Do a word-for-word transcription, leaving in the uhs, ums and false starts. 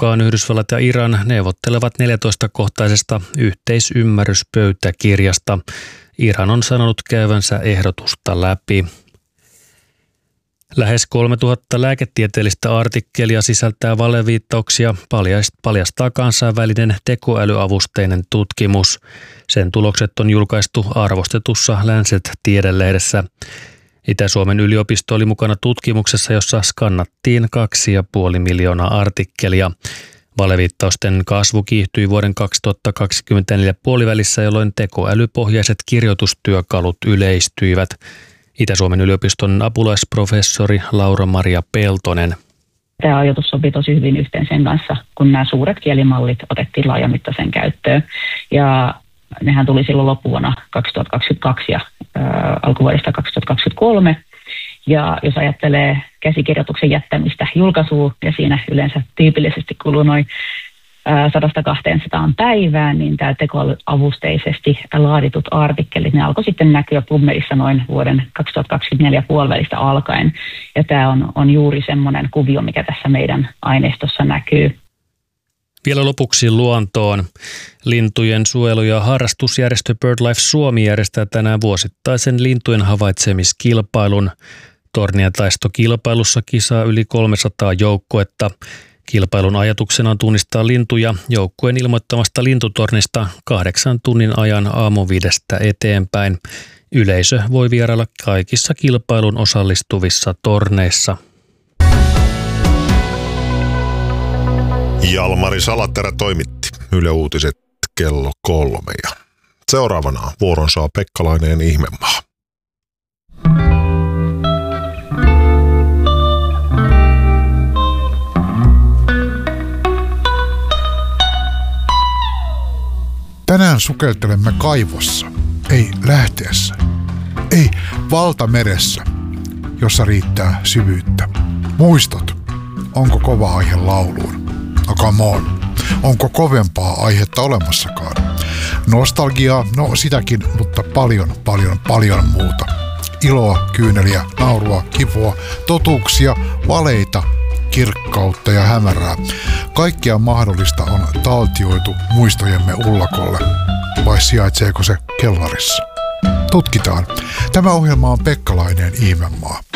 mukaan Yhdysvallat ja Iran neuvottelevat neljätoista-kohtaisesta yhteisymmärryspöytäkirjasta. Iran on sanonut käyvänsä ehdotusta läpi. Lähes kolmetuhatta lääketieteellistä artikkelia sisältää valeviittauksia, paljastaa kansainvälinen tekoälyavusteinen tutkimus. Sen tulokset on julkaistu arvostetussa Lancet-tiedelehdessä. Itä-Suomen yliopisto oli mukana tutkimuksessa, jossa skannattiin kaksi ja puoli miljoonaa artikkelia. Valeviittausten kasvu kiihtyi vuoden kaksituhattakaksikymmentäneljä puolivälissä, jolloin tekoälypohjaiset kirjoitustyökalut yleistyivät. Itä-Suomen yliopiston apulaisprofessori Laura-Maria Peltonen. Tämä ajatus sopii tosi hyvin yhteen sen kanssa, kun nämä suuret kielimallit otettiin laajamittaisen käyttöön. Ja nehän tuli silloin loppuvuonna kaksituhattakaksikymmentäkaksi ja ää, alkuvuodesta kaksituhattakaksikymmentäkolme. Ja jos ajattelee käsikirjoituksen jättämistä julkaisuun, ja siinä yleensä tyypillisesti kuluu noin sadasta kahteensataan päivään, niin tämä tekoälyavusteisesti laaditut artikkelit, ne alkoi sitten näkyä PubMedissa noin vuoden kaksituhattakaksikymmentäneljä puolivälistä alkaen. Ja tämä on, on juuri semmoinen kuvio, mikä tässä meidän aineistossa näkyy. Vielä lopuksi luontoon. Lintujen suojelu- ja harrastusjärjestö BirdLife Suomi järjestää tänään vuosittaisen lintujen havaitsemiskilpailun. Torniataistokilpailussa kisaa yli kolmesataa joukkuetta. Kilpailun ajatuksena on tunnistaa lintuja joukkueen ilmoittamasta lintutornista kahdeksan tunnin ajan aamuviidestä eteenpäin. Yleisö voi vierailla kaikissa kilpailun osallistuvissa torneissa. Jalmari Salaterä toimitti Yle Uutiset kello kolme ja seuraavana vuoron saa Pekkalainen Ihmemaa. Tänään sukeltelemme kaivossa, ei lähteessä, ei valtameressä, jossa riittää syvyyttä. Muistot, onko kova aihe lauluun? No come on, onko kovempaa aihetta olemassakaan? Nostalgiaa, no sitäkin, mutta paljon, paljon, paljon muuta. Iloa, kyyneliä, naurua, kipua, totuuksia, valeita, kirkkautta ja hämärää. Kaikkea mahdollista on taltioitu muistojemme ullakolle. Vai sijaitseeko se kellarissa? Tutkitaan. Tämä ohjelma on Pekkalainen Ihmemaa.